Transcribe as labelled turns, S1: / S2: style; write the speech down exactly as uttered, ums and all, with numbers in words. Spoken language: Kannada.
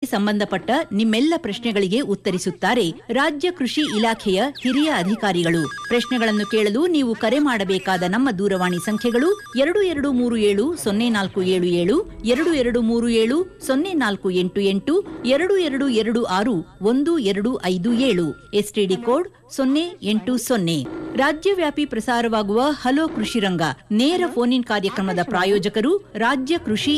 S1: ಸಂಬಂಧಪಟ್ಟ ನಿಮ್ಮೆಲ್ಲ ಪ್ರಶ್ನೆಗಳಿಗೆ ಉತ್ತರಿಸುತ್ತಾರೆ ರಾಜ್ಯ ಕೃಷಿ ಇಲಾಖೆಯ ಹಿರಿಯ ಅಧಿಕಾರಿಗಳು. ಪ್ರಶ್ನೆಗಳನ್ನು ಕೇಳಲು ನೀವು ಕರೆ ಮಾಡಬೇಕಾದ ನಮ್ಮ ದೂರವಾಣಿ ಸಂಖ್ಯೆಗಳು ಎರಡು ಎರಡು ಮೂರು ಏಳು ಸೊನ್ನೆ ನಾಲ್ಕು ಏಳು ಏಳು, ಎರಡು ಎರಡು ಮೂರು ಏಳು ಸೊನ್ನೆ ನಾಲ್ಕು ಎಂಟು ಎಂಟು, ಎರಡು ಎರಡು ಎರಡು ಆರು ಒಂದು ಎರಡು ಐದು ಏಳು. ಎಸ್ಟಿಡಿ ಕೋಡ್ ಸೊನ್ನೆ ಎಂಟು ಸೊನ್ನೆ. ರಾಜ್ಯವ್ಯಾಪಿ ಪ್ರಸಾರವಾಗುವ ಹಲೋ ಕೃಷಿ ರಂಗ ನೇರ ಫೋನ್ ಇನ್ ಕಾರ್ಯಕ್ರಮದ ಪ್ರಾಯೋಜಕರು ರಾಜ್ಯ ಕೃಷಿ